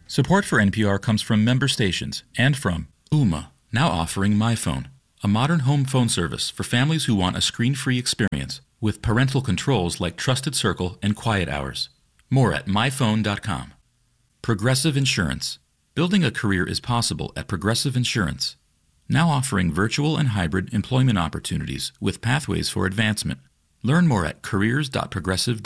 Support for NPR comes from member stations and from Ooma, now offering MyPhone, a modern home phone service for families who want a screen-free experience with parental controls like Trusted Circle and Quiet Hours. More at myphone.com. Progressive Insurance. Building a career is possible at Progressive Insurance, now offering virtual and hybrid employment opportunities with pathways for advancement. Learn more at careers.progressive.com.